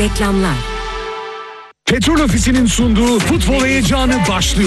Reklamlar. Petrol Ofisi'nin sunduğu futbol heyecanı başlıyor.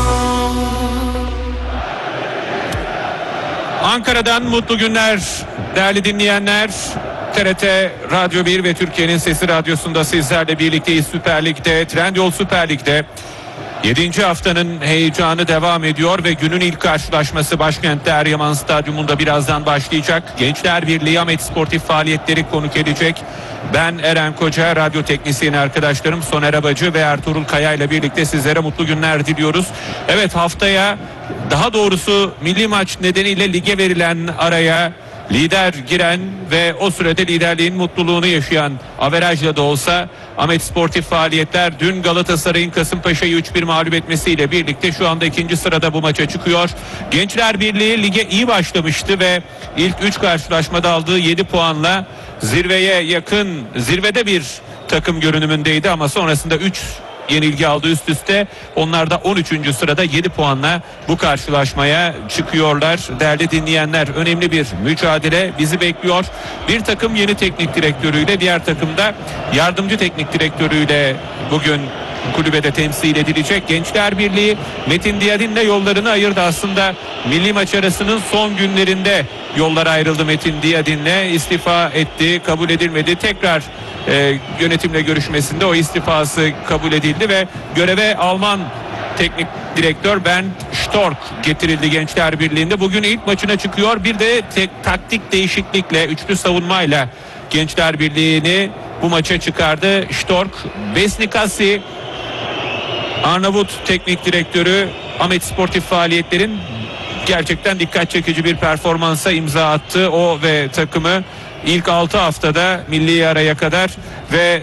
Ankara'dan mutlu günler değerli dinleyenler. TRT Radyo 1 ve Türkiye'nin Sesi Radyosu'nda sizlerle birlikteyiz. Süper Lig'de, Trendyol Süper Lig'de 7. haftanın heyecanı devam ediyor ve günün ilk karşılaşması başkentte Eryaman Stadyumunda birazdan başlayacak. Gençler Birliği Ahmet Sportif faaliyetleri konuk edecek. Ben Eren Koca, radyo teknisyeni arkadaşlarım Soner Abacı ve Ertuğrul Kaya ile birlikte sizlere mutlu günler diliyoruz. Evet, haftaya, daha doğrusu milli maç nedeniyle lige verilen araya lider giren ve o sürede liderliğin mutluluğunu yaşayan, averajla da olsa Ahmet Sportif faaliyetler dün Galatasaray'ın Kasımpaşa'yı 3-1 mağlup etmesiyle birlikte şu anda 2. sırada bu maça çıkıyor. Gençler Birliği lige iyi başlamıştı ve ilk 3 karşılaşmada aldığı 7 puanla zirveye yakın, zirvede bir takım görünümündeydi ama sonrasında 3 yenilgi aldı üst üste. Onlar da 13. sırada 7 puanla bu karşılaşmaya çıkıyorlar. Değerli dinleyenler, önemli bir mücadele bizi bekliyor. Bir takım yeni teknik direktörüyle, diğer takımda yardımcı teknik direktörüyle bugün kulübede temsil edilecek. Gençler Birliği Metin Diyadin'le yollarını ayırdı. Aslında milli maç arasının son günlerinde yollar ayrıldı Metin Diyadin'le. İstifa etti, kabul edilmedi. Tekrar yönetimle görüşmesinde o istifası kabul edildi ve göreve Alman teknik direktör Bernd Stork getirildi Gençler Birliği'nde. Bugün ilk maçına çıkıyor. Bir de taktik değişiklikle, üçlü savunmayla Gençler Birliği'ni bu maça çıkardı Stork. Besnikasi, Arnavut teknik direktörü, Ahmet Sportif faaliyetlerin gerçekten dikkat çekici bir performansa imza attı. O ve takımı ilk 6 haftada milli araya kadar ve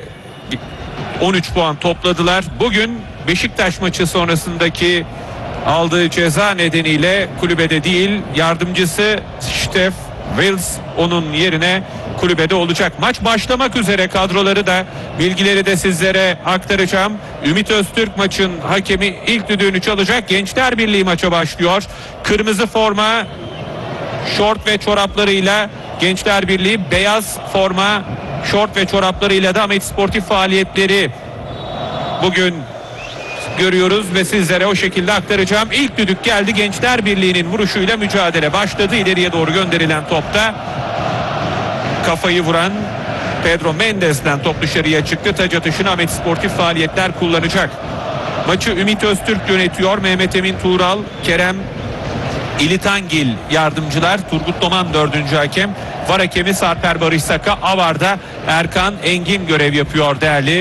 13 puan topladılar. Bugün Beşiktaş maçı sonrasındaki aldığı ceza nedeniyle kulübede değil, yardımcısı Stef Wils onun yerine kulübede olacak. Maç başlamak üzere, kadroları da, bilgileri de sizlere aktaracağım. Ümit Öztürk maçın hakemi, ilk düdüğünü çalacak. Gençler Birliği maça başlıyor. Kırmızı forma, şort ve çoraplarıyla Gençler Birliği, beyaz forma, şort ve çoraplarıyla da Ahmet Sportif faaliyetleri bugün görüyoruz ve sizlere o şekilde aktaracağım. İlk düdük geldi. Gençler Birliği'nin vuruşuyla mücadele başladı. İleriye doğru gönderilen topta kafayı vuran Pedro Mendes'den top dışarıya çıktı. Taç atışını Ahmet Sportif faaliyetler kullanacak. Maçı Ümit Öztürk yönetiyor. Mehmet Emin Tuğral, Kerem İlitangil yardımcılar. Turgut Doman 4. hakem. VAR hakemi Sarper Barış Saka. AVAR'da Erkan Engin görev yapıyor değerli